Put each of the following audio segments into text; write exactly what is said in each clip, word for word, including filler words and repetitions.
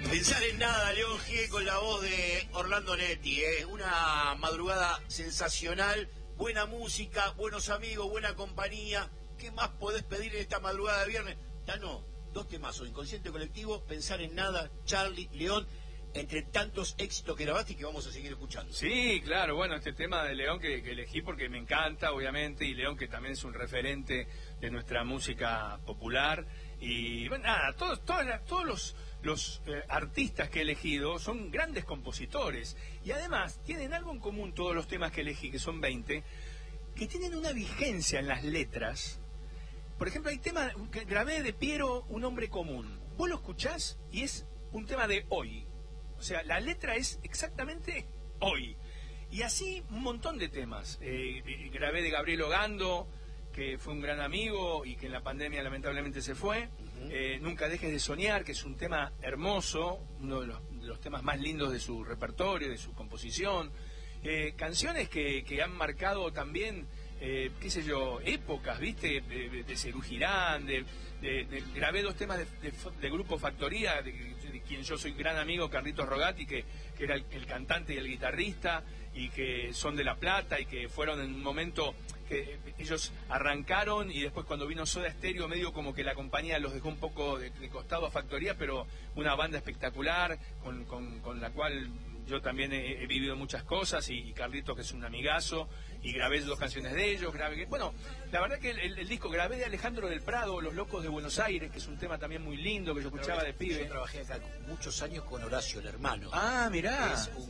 Pensar en nada, León G con la voz de Orlando Netti, ¿eh? Una madrugada sensacional, buena música, buenos amigos, buena compañía. ¿Qué más podés pedir en esta madrugada de viernes? Tano, dos temazos, Inconsciente Colectivo, Pensar en nada, Charlie, León, entre tantos éxitos que grabaste y que vamos a seguir escuchando. Sí, claro, bueno, este tema de León que, que elegí porque me encanta, obviamente, y León que también es un referente de nuestra música popular. Y bueno, nada, todos, todos, todos los, los eh, artistas que he elegido son grandes compositores. Y además tienen algo en común todos los temas que elegí, que son veinte, que tienen una vigencia en las letras. Por ejemplo, hay temas que grabé de Piero, Un hombre común. Vos lo escuchás y es un tema de hoy. O sea, la letra es exactamente hoy. Y así un montón de temas. Eh, grabé de Gabriel Ogando, que fue un gran amigo y que en la pandemia lamentablemente se fue. Uh-huh. eh, Nunca dejes de soñar, que es un tema hermoso, uno de los, de los temas más lindos de su repertorio, de su composición. Eh, canciones que, que han marcado también, eh, qué sé yo, épocas, ¿viste? De, de Serú Girán, de, de, de, grabé dos temas de, de, de Grupo Factoría, de, de quien yo soy gran amigo, Carlitos Rogati, que, que era el, el cantante y el guitarrista, y que son de La Plata, y que fueron en un momento que ellos arrancaron, y después cuando vino Soda Stereo medio como que la compañía los dejó un poco de, de costado a Factoría, pero una banda espectacular, con, con, con la cual yo también he, he vivido muchas cosas, y, y Carlitos, que es un amigazo, y grabé dos canciones de ellos, grabé, bueno, la verdad que el, el, el disco grabé de Alejandro del Prado, Los Locos de Buenos Aires, que es un tema también muy lindo, que yo escuchaba de pibe. Yo trabajé acá muchos años con Horacio, el hermano. Ah, mirá. Es un,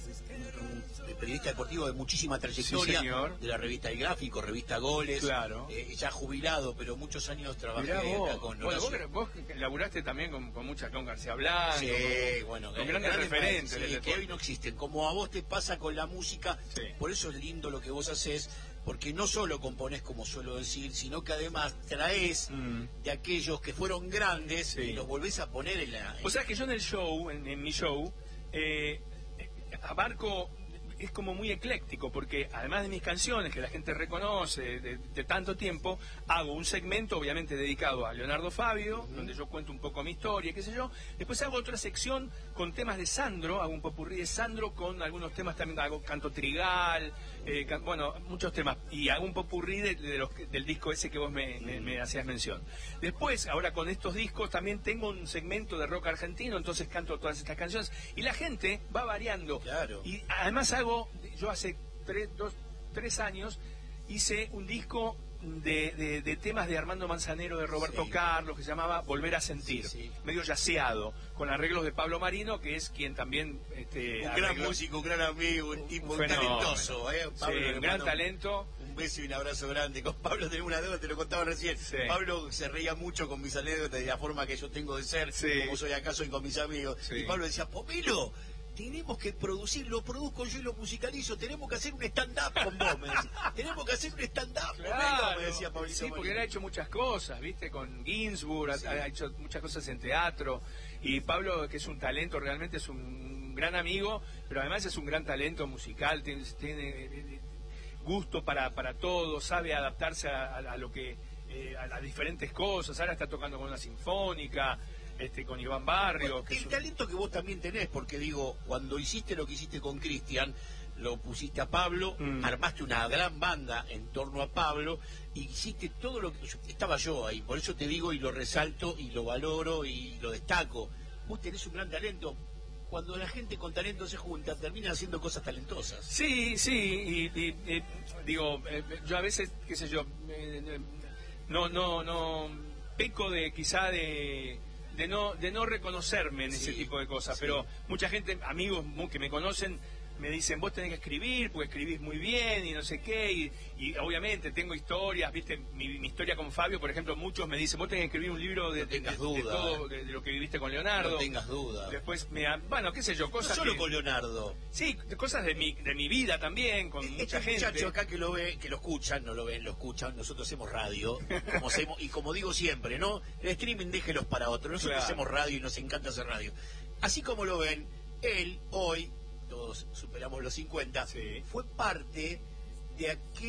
un, un periodista deportivo de muchísima trayectoria, sí, señor. De la revista El Gráfico, revista Goles. Claro. Eh, ya jubilado, pero muchos años trabajé Mirá vos. acá con Bueno, Horacio. vos, vos laburaste también con, con mucha, con García Blanco. Sí, con, bueno, con grandes, grandes referentes. Sí, del que hoy no existen. Como a vos te pasa con la música, sí. Por eso es lindo lo que vos haces, porque no solo componés, como suelo decir, sino que además traes mm. de aquellos que fueron grandes, sí. Y los volvés a poner en la... En... O sea que yo en el show, en, en mi show, eh, abarco... Es como muy ecléctico, porque además de mis canciones que la gente reconoce de, de tanto tiempo, hago un segmento obviamente dedicado a Leonardo Fabio, uh-huh. donde yo cuento un poco mi historia, qué sé yo. Después hago otra sección con temas de Sandro, hago un popurrí de Sandro con algunos temas también, hago canto trigal, eh, can, bueno, muchos temas, y hago un popurrí de, de los, del disco ese que vos me, me, me hacías mención. Después, ahora con estos discos también tengo un segmento de rock argentino, entonces canto todas estas canciones y la gente va variando. Claro. Y además hago yo hace tres, dos, tres años hice un disco de, de, de temas de Armando Manzanero, de Roberto sí. Carlos, que se llamaba Volver a Sentir, sí, sí. medio yaceado, con arreglos de Pablo Marino, que es quien también... Este, un arregló... gran músico, un gran amigo, un tipo un talentoso. ¿eh? Pablo, sí, un gran talento. Un beso y un abrazo grande. Con Pablo tenemos una deuda, te lo contaba recién. Sí. Pablo se reía mucho con mis anécdotas de la forma que yo tengo de ser, sí. como soy acá, soy con mis amigos. Sí. Y Pablo decía, Pomelo, tenemos que producir, lo produzco yo y lo musicalizo, tenemos que hacer un stand-up con vos, me decía. Tenemos que hacer un stand-up, claro, me decía Pablito. Sí, porque él ha hecho muchas cosas, ¿viste? Con Ginsburg, sí. ha, ha hecho muchas cosas en teatro. Y Pablo, que es un talento, realmente es un gran amigo, pero además es un gran talento musical, tiene, tiene gusto para, para todo, sabe adaptarse a, a, a lo que... Eh, a, a diferentes cosas. Ahora está tocando con una sinfónica, este, con Iván Barrio. Bueno, que el es un... talento que vos también tenés, porque digo, cuando hiciste lo que hiciste con Cristian, lo pusiste a Pablo, mm. armaste una gran banda en torno a Pablo, y hiciste todo lo que... Estaba yo ahí, por eso te digo y lo resalto y lo valoro y lo destaco. Vos tenés un gran talento. Cuando la gente con talento se junta, termina haciendo cosas talentosas. Sí, sí, y, y, y digo, eh, yo a veces, qué sé yo... Eh, no no no peco de quizá de de no de no reconocerme en sí, ese tipo de cosas, sí. Pero mucha gente, amigos que me conocen, me dicen, vos tenés que escribir porque escribís muy bien y no sé qué, y, y obviamente tengo historias, viste, mi, mi historia con Fabio, por ejemplo, muchos me dicen, vos tenés que escribir un libro de, no de, de, duda, de todo, de, de lo que viviste con Leonardo. No tengas duda. Después, me, bueno, qué sé yo, cosas no solo que, con Leonardo. Sí, cosas de mi, de mi vida también, con este mucha gente. Muchacho acá que lo ve, que lo escuchan, no lo ven, lo escuchan, nosotros hacemos radio, como hacemos, y como digo siempre, ¿no? El streaming déjelos para otros, nosotros claro. hacemos radio y nos encanta hacer radio. Así como lo ven, él hoy, todos superamos los cincuenta, sí. fue parte de aquel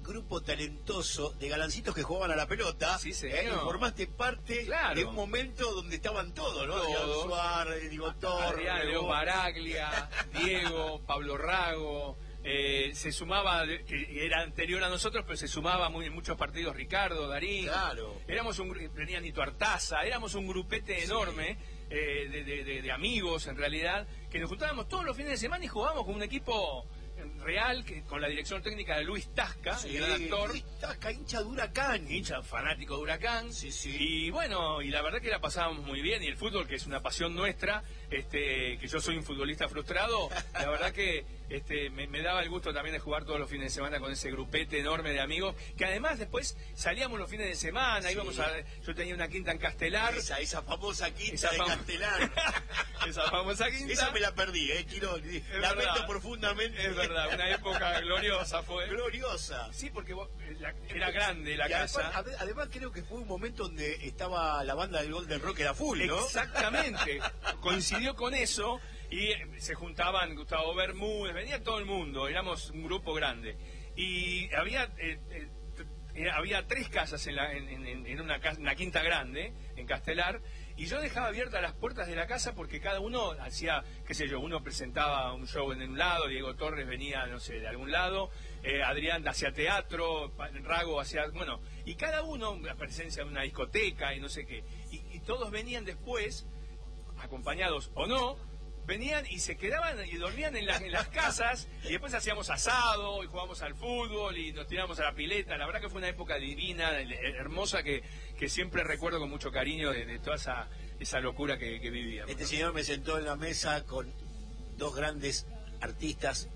grupo talentoso de galancitos que jugaban a la pelota. Sí, señor. ¿eh? Y formaste parte Claro. de un momento donde estaban todos, ¿no? Todos. Adrián Suárez, Diego Torres, Adrián Baraglia, Diego, Pablo Rago. Eh, se sumaba, que era anterior a nosotros, pero se sumaba muy, en muchos partidos Ricardo, Darín. Claro. Éramos un, venía Nito Artaza, éramos un grupete enorme eh, de, de, de, de amigos, en realidad, que nos juntábamos todos los fines de semana y jugábamos con un equipo real, que, con la dirección técnica de Luis Tasca, Sí, el gran actor. Luis Tasca, hincha de Huracán. Hincha fanático de Huracán. Sí, sí. Y bueno, y la verdad que la pasábamos muy bien. Y el fútbol, que es una pasión nuestra, este, que yo soy un futbolista frustrado, la verdad que este, me, me daba el gusto también de jugar todos los fines de semana con ese grupete enorme de amigos, que además después salíamos los fines de semana, Sí. íbamos a... Yo tenía una quinta en Castelar. Esa, esa famosa quinta Esa de fam- Castelar. Esa famosa quinta. Esa me la perdí, ¿eh, Quirón? Lamento verdad. profundamente. Es verdad, una época gloriosa fue. Gloriosa. Sí, porque vos- la- era grande la Y además, casa. ade- además creo que fue un momento donde estaba la banda del Golden Rock era full, ¿no? Exactamente, coincidió con eso y eh, se juntaban Gustavo Bermúdez, venía todo el mundo, éramos un grupo grande y había eh, eh, t- había tres casas en, la, en, en- en una, casa- una quinta grande en Castelar y yo dejaba abiertas las puertas de la casa porque cada uno hacía, qué sé yo, uno presentaba un show en un lado, Diego Torres venía, no sé, de algún lado, eh, Adrián hacía teatro, Pa- Rago hacía, bueno, y cada uno, la presencia de una discoteca y no sé qué, y, y todos venían después, acompañados o no, venían y se quedaban y dormían en, las en las casas y después hacíamos asado y jugábamos al fútbol y nos tirábamos a la pileta. La verdad que fue una época divina, hermosa, que, que siempre recuerdo con mucho cariño de, de toda esa, esa locura que, que vivíamos. Este ¿no? señor me sentó en la mesa con dos grandes artistas,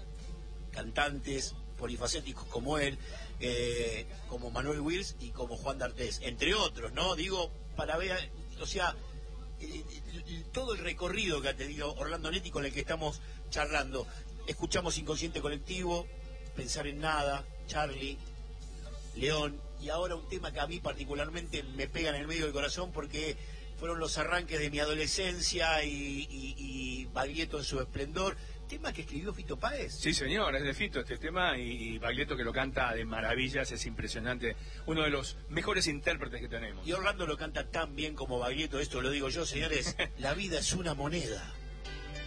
cantantes, polifacéticos como él, eh, como Manuel Wills y como Juan D'Artés, entre otros, ¿no? Digo, para ver, o sea, eh, eh, todo el recorrido que ha tenido Orlando Netti con el que estamos charlando. Escuchamos Inconsciente Colectivo, Pensar en Nada, Charlie, León, y ahora un tema que a mí particularmente me pega en el medio del corazón porque fueron los arranques de mi adolescencia y, y, y Baglietto en su esplendor, tema que escribió Fito Páez. Sí, señor, es de Fito este tema y, y Baglietto que lo canta de maravillas, es impresionante, uno de los mejores intérpretes que tenemos. Y Orlando lo canta tan bien como Baglietto, esto lo digo yo, señores, la vida es una moneda.